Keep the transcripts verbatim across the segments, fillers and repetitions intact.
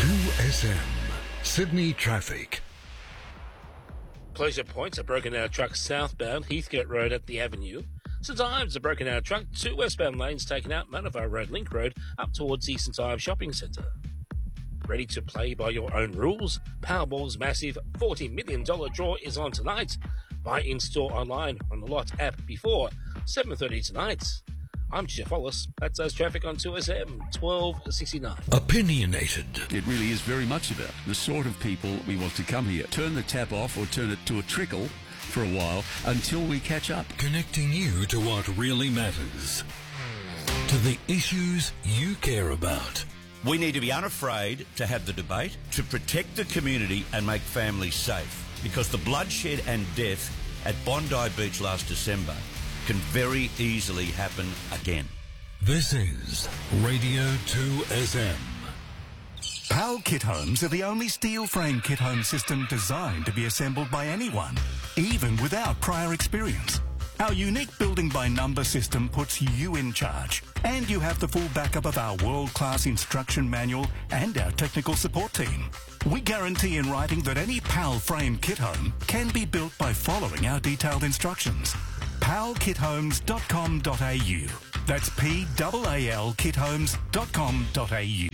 two S M, Sydney traffic. Closure points are broken out truck southbound Heathcote Road at the Avenue. St Ives a broken out truck, two westbound lanes taken out Manavar Road Link Road up towards the St Ives Shopping Centre. Ready to play by your own rules? Powerball's massive forty million dollars draw is on tonight. Buy in-store online on the Lot app before seven thirty tonight. I'm Jeff Wallace. That's us traffic on two S M twelve sixty-nine. Opinionated. It really is very much about the sort of people we want to come here. Turn the tap off or turn it to a trickle for a while until we catch up. Connecting you to what really matters. To the issues you care about. We need to be unafraid to have the debate, to protect the community and make families safe. Because the bloodshed and death at Bondi Beach last December can very easily happen again. This is Radio two S M. PAL Kit Homes are the only steel frame kit home system designed to be assembled by anyone, even without prior experience. Our unique building by number system puts you in charge, and you have the full backup of our world-class instruction manual and our technical support team. We guarantee in writing that any PAL frame kit home can be built by following our detailed instructions. pal kit homes dot com dot a u. That's P A A L kit homes dot com dot a u.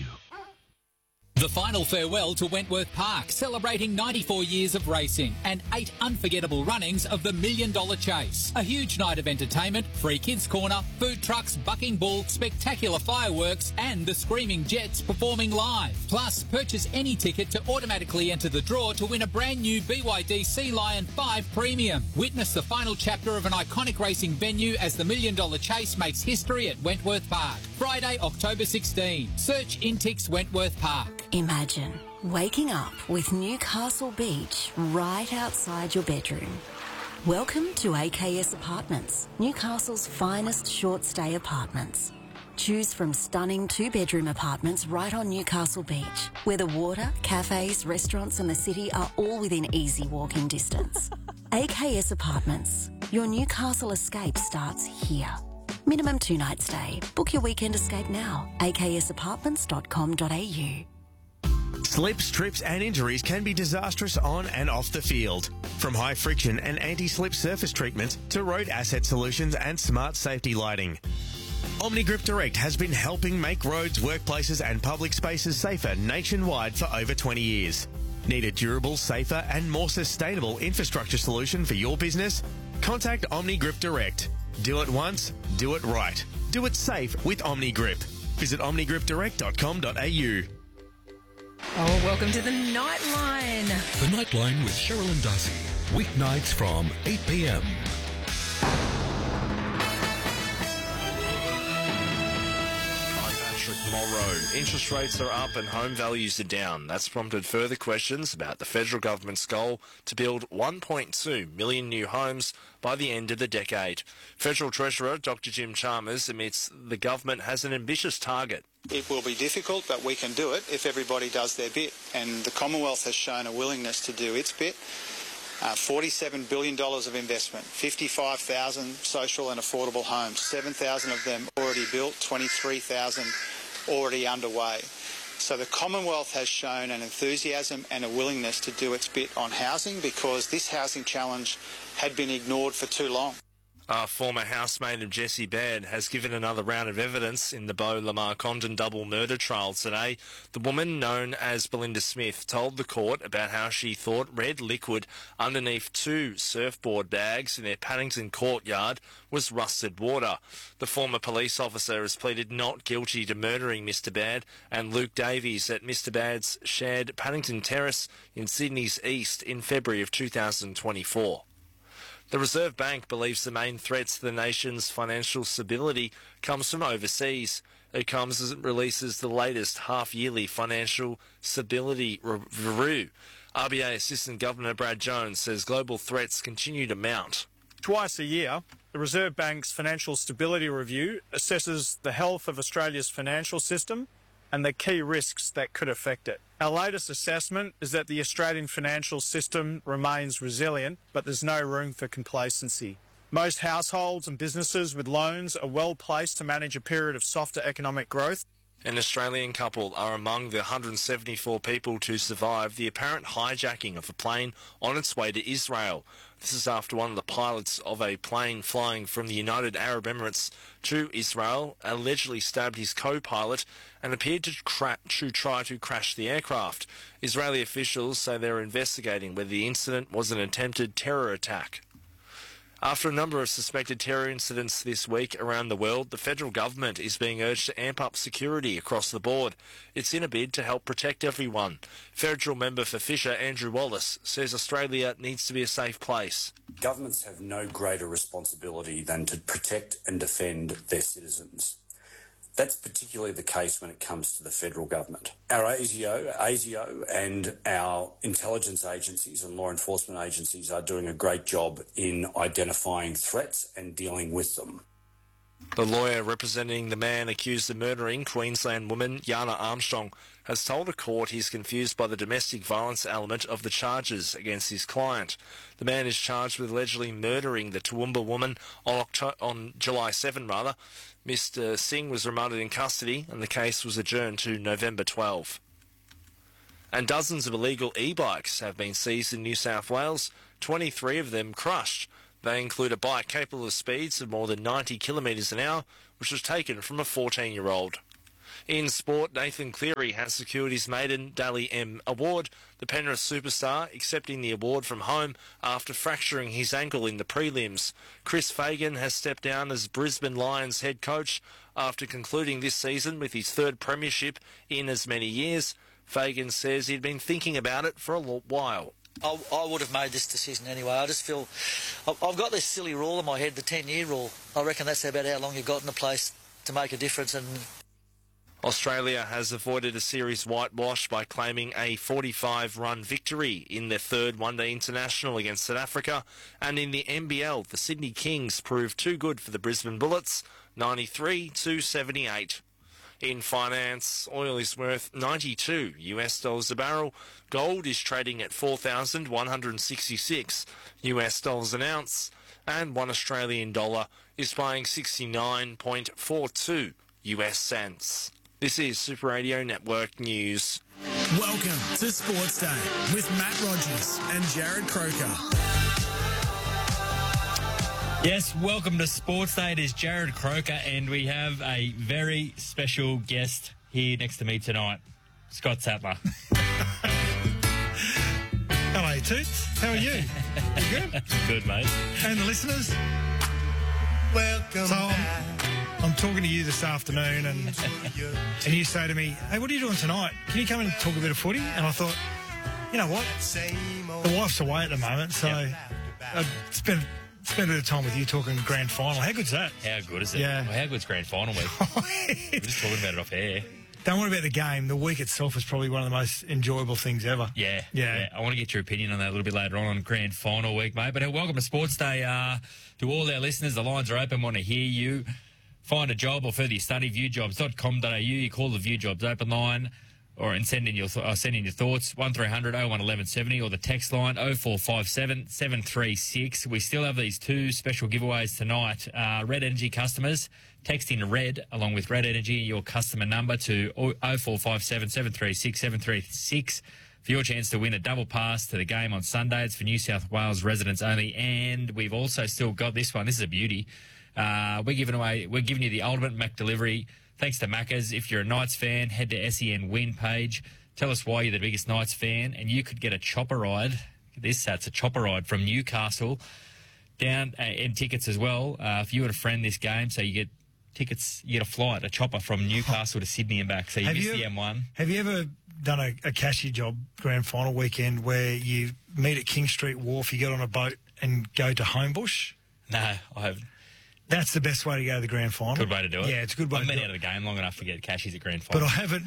The final farewell to Wentworth Park, celebrating ninety-four years of racing and eight unforgettable runnings of the Million Dollar Chase. A huge night of entertainment, free kids corner, food trucks, bucking bull, spectacular fireworks and the Screaming Jets performing live. Plus, purchase any ticket to automatically enter the draw to win a brand new B Y D Sea Lion five Premium. Witness the final chapter of an iconic racing venue as the Million Dollar Chase makes history at Wentworth Park. Friday, October sixteenth. Search Intix Wentworth Park. Imagine waking up with Newcastle Beach right outside your bedroom. Welcome to A K S Apartments, Newcastle's finest short stay apartments. Choose from stunning two-bedroom apartments right on Newcastle Beach, where the water, cafes, restaurants and the city are all within easy walking distance. A K S Apartments, your Newcastle escape starts here. Minimum two-night stay. Book your weekend escape now. a k s apartments dot com dot a u. Slips, trips and injuries can be disastrous on and off the field. From high friction and anti-slip surface treatment to road asset solutions and smart safety lighting. OmniGrip Direct has been helping make roads, workplaces and public spaces safer nationwide for over twenty years. Need a durable, safer and more sustainable infrastructure solution for your business? Contact OmniGrip Direct. Do it once, do it right. Do it safe with OmniGrip. Visit omni grip direct dot com dot a u. Oh, welcome to the Nightline. The Nightline with Cheryl and Darcy. Weeknights from eight p m. Morrow. Interest rates are up and home values are down. That's prompted further questions about the federal government's goal to build one point two million new homes by the end of the decade. Federal Treasurer Doctor Jim Chalmers admits the government has an ambitious target. It will be difficult, but we can do it if everybody does their bit. And the Commonwealth has shown a willingness to do its bit. Uh, forty-seven billion dollars of investment, fifty-five thousand social and affordable homes, seven thousand of them already built, twenty-three thousand already underway. So the Commonwealth has shown an enthusiasm and a willingness to do its bit on housing because this housing challenge had been ignored for too long. A former housemate of Jessie Baird has given another round of evidence in the Beau Lamar Condon double murder trial today. The woman, known as Belinda Smith, told the court about how she thought red liquid underneath two surfboard bags in their Paddington courtyard was rusted water. The former police officer has pleaded not guilty to murdering Mister Baird and Luke Davies at Mister Baird's shared Paddington Terrace in Sydney's east in February of two thousand twenty-four. The Reserve Bank believes the main threats to the nation's financial stability comes from overseas. It comes as it releases the latest half-yearly financial stability review. R B A Assistant Governor Brad Jones says global threats continue to mount. Twice a year, the Reserve Bank's Financial Stability Review assesses the health of Australia's financial system and the key risks that could affect it. Our latest assessment is that the Australian financial system remains resilient, but there's no room for complacency. Most households and businesses with loans are well placed to manage a period of softer economic growth. An Australian couple are among the one hundred seventy-four people to survive the apparent hijacking of a plane on its way to Israel. This is after one of the pilots of a plane flying from the United Arab Emirates to Israel allegedly stabbed his co-pilot and appeared to, cra- to try to crash the aircraft. Israeli officials say they're investigating whether the incident was an attempted terror attack. After a number of suspected terror incidents this week around the world, the federal government is being urged to amp up security across the board. It's in a bid to help protect everyone. Federal member for Fisher, Andrew Wallace, says Australia needs to be a safe place. Governments have no greater responsibility than to protect and defend their citizens. That's particularly the case when it comes to the federal government. Our ASIO, ASIO and our intelligence agencies and law enforcement agencies are doing a great job in identifying threats and dealing with them. The lawyer representing the man accused of murdering Queensland woman Yana Armstrong has told a court he's confused by the domestic violence element of the charges against his client. The man is charged with allegedly murdering the Toowoomba woman on, October, on July seventh. Rather. Mister Singh was remanded in custody and the case was adjourned to November twelfth. And dozens of illegal e-bikes have been seized in New South Wales, twenty-three of them crushed. They include a bike capable of speeds of more than ninety kilometres an hour, which was taken from a fourteen-year-old. In sport, Nathan Cleary has secured his maiden Dally M award, the Penrith superstar accepting the award from home after fracturing his ankle in the prelims. Chris Fagan has stepped down as Brisbane Lions head coach after concluding this season with his third premiership in as many years. Fagan says he'd been thinking about it for a while. I, I would have made this decision anyway. I just feel I've got this silly rule in my head, the ten-year rule. I reckon that's about how long you've got in a place to make a difference. And Australia has avoided a series whitewash by claiming a forty-five run victory in their third one-day international against South Africa. And in the N B L, the Sydney Kings proved too good for the Brisbane Bullets, ninety-three to seventy-eight. In finance, oil is worth ninety-two U S dollars a barrel. Gold is trading at four thousand one hundred sixty-six U S dollars an ounce. And one Australian dollar is buying sixty-nine point four two U S cents. This is Super Radio Network News. Welcome to Sports Day with Matt Rogers and Jared Croker. Yes, welcome to Sports Day. It is Jared Croker, and we have a very special guest here next to me tonight, Scott Sattler. Hello, Toots. How are you? You good? Good, mate. And the listeners? Welcome so I'm, I'm talking to you this afternoon, and and you say to me, hey, what are you doing tonight? Can you come in and talk a bit of footy? And I thought, you know what? The wife's away at the moment, so yep. I'd spend... Spend a bit of time with you talking grand final. How good's that? How good is it? Yeah. Well, how good's grand final week? We're just talking about it off air. Don't worry about the game. The week itself is probably one of the most enjoyable things ever. Yeah. Yeah. yeah. I want to get your opinion on that a little bit later on on grand final week, mate. But uh, welcome to Sports Day. Uh, to all our listeners, the lines are open. Want to hear you. Find a job or further your study, view jobs dot com dot a u. You call the View Jobs open line. Or and send in your th- uh, send in your thoughts, one three hundred oh one eleven seventy, or the text line oh four five seven seven three six. We still have these two special giveaways tonight. Uh, Red Energy customers, text in RED along with Red Energy, your customer number to oh four five seven seven three six seven three six for your chance to win a double pass to the game on Sunday. It's for New South Wales residents only, and we've also still got this one. This is a beauty. Uh, we're giving away. We're giving you the ultimate Mac delivery. Thanks to Macca's. If you're a Knights fan, head to S E N Win page. Tell us why you're the biggest Knights fan, and you could get a chopper ride. This, that's a chopper ride from Newcastle down, uh, and tickets as well. Uh, if you had a friend this game, so you get tickets, you get a flight, a chopper from Newcastle to Sydney and back. So you have miss you, the M one. Have you ever done a, a cashier job grand final weekend where you meet at King Street Wharf, you get on a boat and go to Homebush? No, I haven't. That's the best way to go to the grand final. Good way to do it. Yeah, it's a good way I've to do it. I've been out of the game long enough to get cashies at grand final. But I haven't.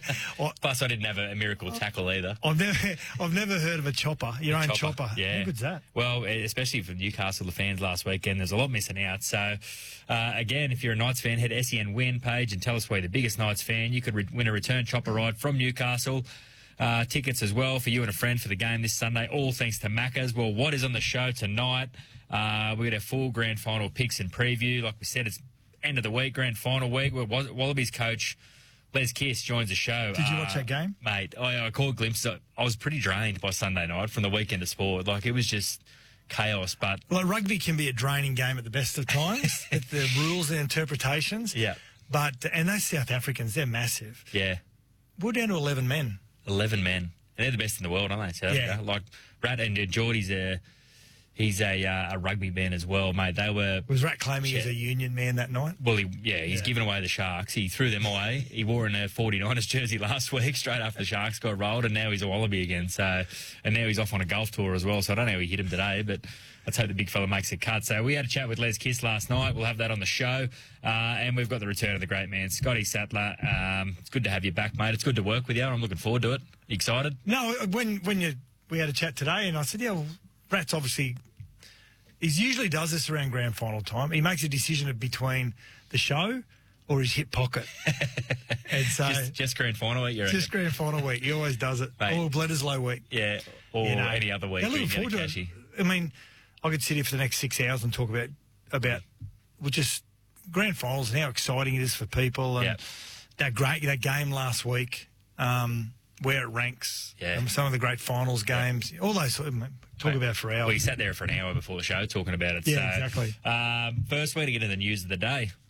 I, Plus, I didn't have a, a miracle tackle either. I've never, I've never heard of a chopper, your a own chopper. chopper. Yeah. How good's that? Well, especially for Newcastle, the fans last weekend, there's a lot missing out. So, uh, again, if you're a Knights fan, head to S E N Win page and tell us why you're the biggest Knights fan. You could re- win a return chopper ride from Newcastle. Uh, tickets as well for you and a friend for the game this Sunday, all thanks to Macca's. Well, what is on the show tonight? Uh, we've got our full grand final picks and preview. Like we said, it's end of the week, grand final week. Where Wallabies coach Les Kiss joins the show. Did you uh, watch that game? Mate, I, I caught glimpses. Of, I was pretty drained by Sunday night from the weekend of sport. Like, it was just chaos, but... Well, rugby can be a draining game at the best of times, with the rules and interpretations. Yeah. But, and those South Africans, they're massive. Yeah. We're down to eleven men. eleven men. And they're the best in the world, aren't they, South Yeah. Africa? Like, Rat and uh, Geordie's a... He's a uh, a rugby man as well, mate. They were... Was Rat claiming he was a union man that night? Well, he, yeah, he's Yeah. given away the Sharks. He threw them away. He wore in a forty-niners jersey last week, straight after the Sharks got rolled, and now he's a Wallaby again. So, and now he's off on a golf tour as well. So I don't know how he hit him today, but let's hope the big fella makes a cut. So we had a chat with Les Kiss last night. We'll have that on the show, uh, and we've got the return of the great man, Scotty Sattler. Um, it's good to have you back, mate. It's good to work with you. I'm looking forward to it. You excited? No, when when you we had a chat today, and I said, yeah, well, Rat's obviously... He usually does this around grand final time. He makes a decision between the show or his hip pocket. And so just, just grand final week, you're Just grand final week. He always does it. Mate. Or Bledisloe week. Yeah, or You know. any other week. Yeah, looking you can forward get to a cashy. it. I mean, I could sit here for the next six hours and talk about, about well, just grand finals and how exciting it is for people. And Yep. that great that game last week, um, where it ranks, Yeah. and some of the great finals games, all those sort of, talk about for hours. Well, you sat there for an hour before the show talking about it. Yeah, so, exactly. Um, first way to get into the news of the day.